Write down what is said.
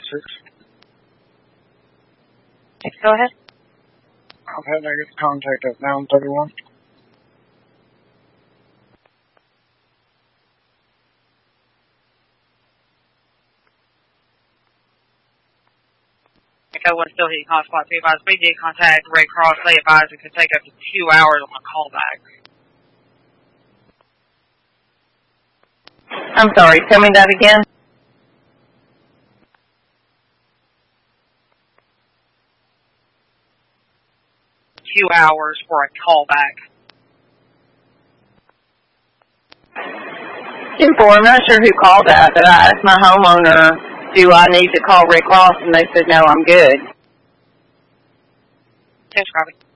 Go ahead. I've had negative contact at 931. Echo 1 still hitting hotspot 3 advised. We did contact Red Cross. They advised it could take up to 2 hours on a callback. I'm sorry, tell me that again. Two hours for a callback. 2-4, I'm not sure who called that, but I asked my homeowner, do I need to call Red Cross? And they said, no, I'm good. 10 copy.